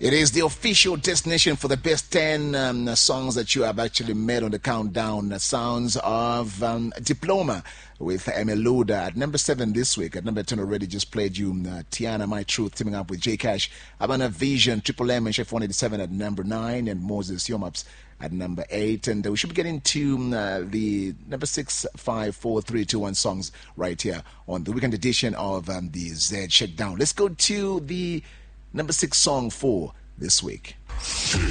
It is the official destination for the best 10 songs that you have actually made on the countdown. Sounds of Diploma with Emeluda at number 7 this week. At number 10 already just played you Tiana, My Truth, teaming up with J Cash. Havana Vision, Triple M and Chef 187 at number 9, and Moses Yomaps at number 8. And we should be getting to the number 6, 5, 4, 3, 2, 1 songs right here on the weekend edition of the Z Shakedown. Let's go to the number 6 song for this week.